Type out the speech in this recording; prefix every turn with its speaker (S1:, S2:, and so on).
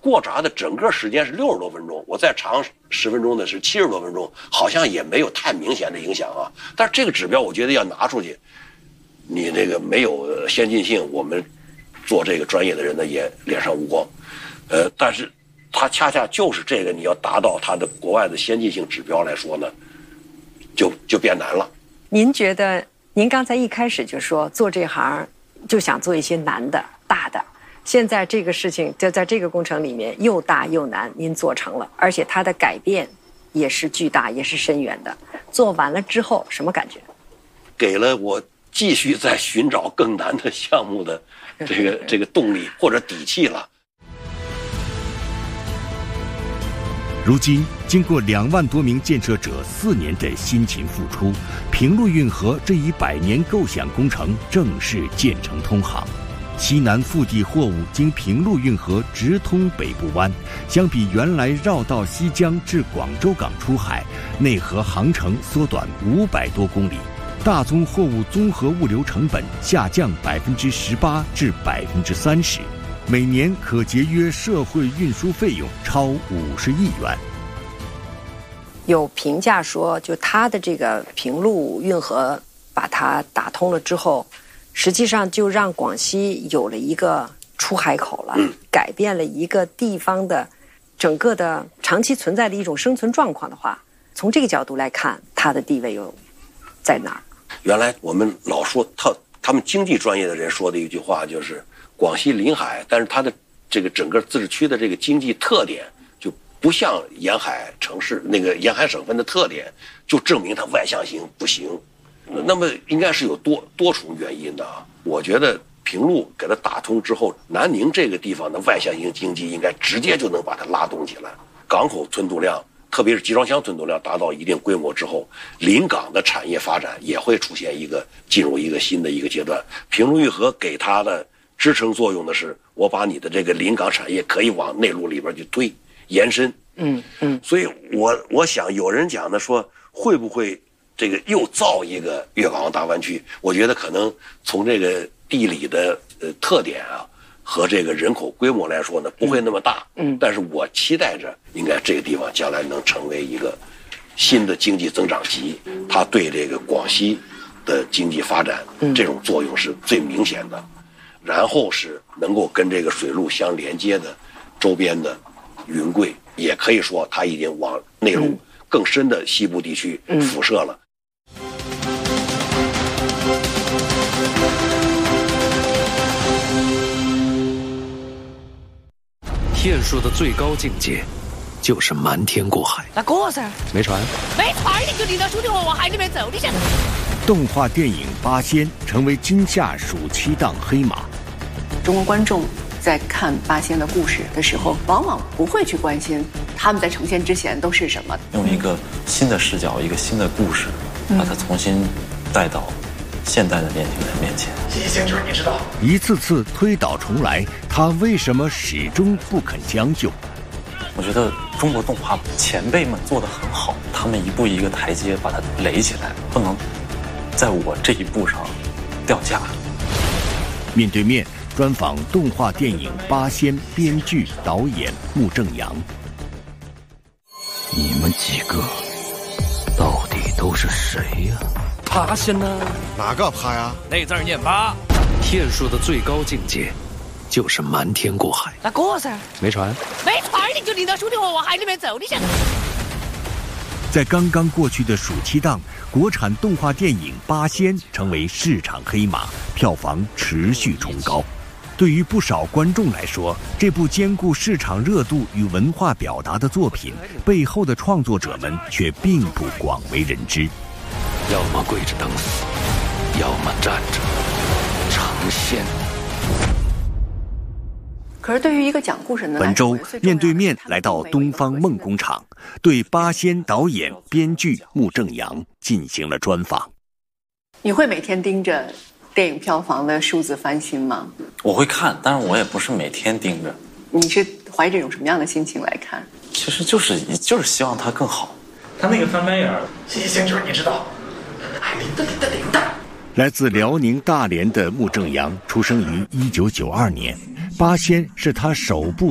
S1: 过闸的整个时间是60多分钟，我再长10分钟的是70多分钟，好像也没有太明显的影响啊。但是这个指标我觉得要拿出去，你这个没有先进性，我们做这个专业的人呢也脸上无光。但是它恰恰就是这个，你要达到它的国外的先进性指标来说呢，就变难了。
S2: 您觉得，您刚才一开始就说做这行就想做一些难的、大的，现在这个事情就在这个工程里面又大又难，您做成了，而且它的改变也是巨大，也是深远的。做完了之后什么感觉？
S1: 给了我继续在寻找更难的项目的这个动力或者底气了。
S3: 如今，经过2万多名建设者4年的辛勤付出，平陆运河这一100年构想工程正式建成通航。西南腹地货物经平陆运河直通北部湾，相比原来绕道西江至广州港出海，内河航程缩短500多公里，大宗货物综合物流成本下降18%至30%。每年可节约社会运输费用超50亿元。
S2: 有评价说，就它的这个平陆运河把它打通了之后，实际上就让广西有了一个出海口了，改变了一个地方的整个的长期存在的一种生存状况的话，从这个角度来看，它的地位又在哪儿？
S1: 原来我们老说他们经济专业的人说的一句话就是广西临海，但是它的这个整个自治区的这个经济特点就不像沿海城市那个沿海省份的特点，就证明它外向型不行。那么应该是有多重原因的啊。我觉得平陆给它打通之后，南宁这个地方的外向型经济应该直接就能把它拉动起来。港口吞吐量，特别是集装箱吞吐量达到一定规模之后，临港的产业发展也会出现进入一个新的一个阶段。平陆运河给它的支撑作用的是，我把你的这个临港产业可以往内陆里边去推延伸。所以我想有人讲的说，会不会这个又造一个粤港澳大湾区？我觉得可能从这个地理的特点啊和这个人口规模来说呢，不会那么大。但是我期待着，应该这个地方将来能成为一个新的经济增长极，它对这个广西的经济发展这种作用是最明显的。然后是能够跟这个水路相连接的周边的云贵，也可以说它已经往内陆更深的西部地区辐射了。
S4: 骗术的最高境界就是瞒天过海。
S5: 那哥噻，
S4: 没船，
S5: 没船你就领着兄弟伙往海里面走，你想？
S3: 动画电影《八仙》成为今夏暑期档黑马。
S6: 中国观众在看八仙的故事的时候，往往不会去关心他们在呈现之前都是什么。
S7: 用一个新的视角，一个新的故事，把它重新带到现代的年轻人面前。
S8: 谢谢先生，你知道，
S3: 一次次推倒重来，他为什么始终不肯将就？
S7: 我觉得中国动画前辈们做得很好，他们一步一个台阶把它垒起来，不能在我这一步上掉价。
S3: 面对面专访动画电影《八仙》编剧导演穆正阳。
S4: 你们几个到底都是谁呀？
S8: 八仙呢？
S9: 哪个八呀？
S8: 那字念八。
S4: 骗术的最高境界就是瞒天过海。
S5: 那哥噻，
S4: 没船，
S5: 没船你就领着兄弟伙往海里面走，你想？
S3: 在刚刚过去的暑期档，国产动画电影《八仙》成为市场黑马，票房持续冲高。对于不少观众来说，这部兼顾市场热度与文化表达的作品背后的创作者们却并不广为人知。
S4: 要么跪着等死，要么站着成仙。
S6: 可是对于一个讲故事的人来说，
S3: 本周面对面来到东方梦工厂，对八仙导演、编剧穆正阳进行了专访。
S6: 你会每天盯着电影票房的数字翻新吗？
S7: 我会看，但是我也不是每天盯着。
S6: 你是怀着一种什么样的心情来看？
S7: 其实就是希望它更好。
S8: 他那个翻白眼，谢谢先生，你知道，灵的。
S3: 来自辽宁大连的穆正阳出生于1992年，《八仙》是他首部